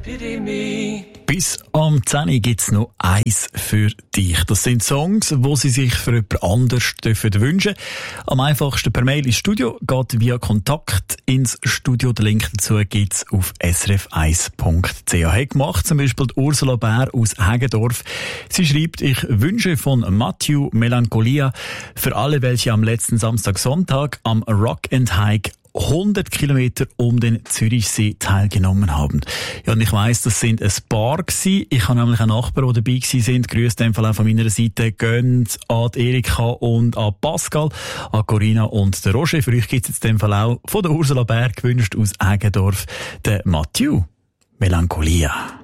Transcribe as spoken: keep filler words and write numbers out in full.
Bis am zehn Uhr gibt es noch eins für dich. Das sind Songs, die Sie sich für jemand anders wünschen dürfen. Am einfachsten per Mail ins Studio, geht via Kontakt ins Studio. Den Link dazu gibt es auf s r f eins punkt c h. Hey, gemacht zum Beispiel die Ursula Bär aus Hägendorf. Sie schreibt, ich wünsche von Mathieu Melancholia für alle, welche am letzten Samstag, Sonntag am Rock and Hike hundert Kilometer um den Zürichsee teilgenommen haben. Ja, und ich weiss, das sind ein paar gewesen. Ich habe nämlich einen Nachbarn, die dabei gewesen sind. Grüße in dem Fall auch von meiner Seite. Gönnt an die Erika und an Pascal, an Corinna und der Roger. Für euch gibt es jetzt in dem Fall auch von der Ursula Bär gewünscht aus Hägendorf, der Mathieu Melancholia.